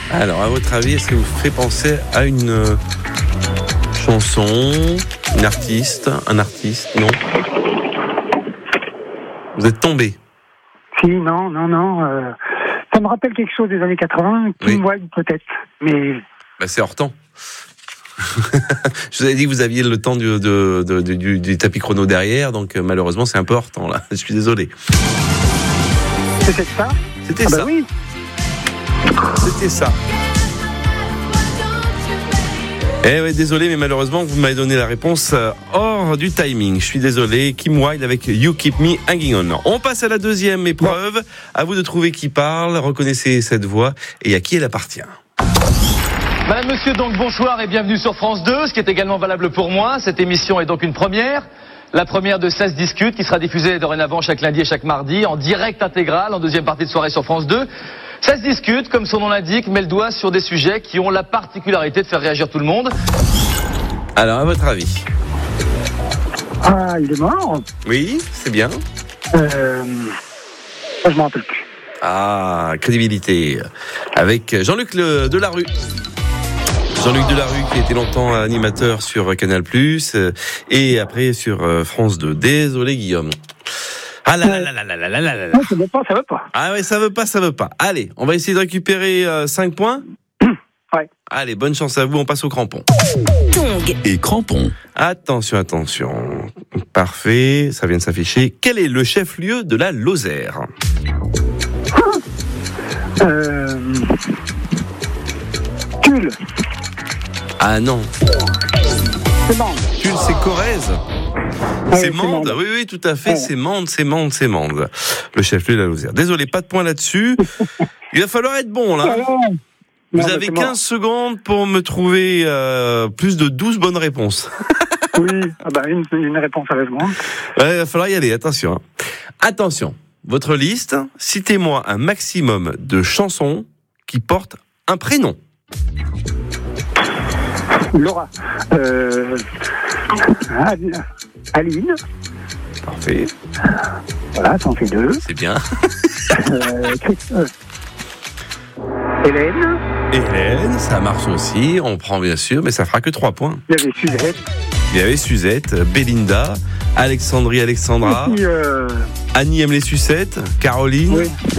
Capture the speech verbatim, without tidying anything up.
Alors, à votre avis, est-ce que vous fait penser à une euh, chanson, une artiste, un artiste? Non. Vous êtes tombé. Si, non, non, non. Euh, ça me rappelle quelque chose des années quatre-vingts. Kim Oui. Wilde, peut-être. Mais. Bah, c'est hors temps. Je vous avais dit que vous aviez le temps du, de, de, de, du, du tapis chrono derrière, donc euh, malheureusement, c'est un peu hors temps, là. Je suis désolé. C'était ça? C'était Ah, ça. bah oui. C'était ça. Eh ouais, désolé, mais malheureusement, vous m'avez donné la réponse euh, hors du timing. Je suis désolé. Kim Wilde avec You Keep Me Hanging On. On passe à la deuxième épreuve. Bon. À vous de trouver qui parle. Reconnaissez cette voix et à qui elle appartient. Madame, monsieur, donc bonsoir et bienvenue sur France deux, ce qui est également valable pour moi. Cette émission est donc une première. La première de seize discutes qui sera diffusée dorénavant chaque lundi et chaque mardi en direct intégral en deuxième partie de soirée sur France deux. seize discutes, comme son nom l'indique, met le doigt sur des sujets qui ont la particularité de faire réagir tout le monde. Alors, à votre avis? Ah, il est mort? Oui, c'est bien. Euh. Je m'en rappelle plus. Ah, crédibilité. Avec Jean-Luc le, Delarue. Jean-Luc Delarue qui était longtemps animateur sur Canal plus, et après sur France deux. Désolé Guillaume. Ah là là là là là là là là. Non, ça veut pas, ça veut pas. Ah ouais, ça veut pas, ça veut pas. Allez, on va essayer de récupérer euh, cinq points. Ouais. Allez, bonne chance à vous, on passe au crampon. Tongs et crampons. Attention, attention. Parfait, ça vient de s'afficher. Quel est le chef-lieu de la Lozère? Euh... Tulle. Ah non. C'est Mende. Tulle, c'est Corrèze. Ah c'est oui, Mende, c'est oui, oui, tout à fait, ouais. c'est Mende, c'est Mende, c'est Mende. Le chef-lieu de la Lozère. Désolé, pas de point là-dessus. Il va falloir être bon, là. Alors, Vous non, avez c'est quinze mort. secondes pour me trouver euh, plus de douze bonnes réponses. Oui, ah bah, une, une réponse à la seconde. Ouais, il va falloir y aller, attention. hein. Attention, votre liste, citez-moi un maximum de chansons qui portent un prénom. Laura. Euh... Aline. Parfait, Voilà, ça en fait deux. c'est bien. Euh, Chris... euh, Hélène. Hélène, ça marche aussi, on prend bien sûr, mais ça fera que trois points. Il y avait Suzette. Il y avait Suzette, Belinda, Alexandrie, Alexandra, Et puis, euh... Annie aime les sucettes, Caroline. Oui.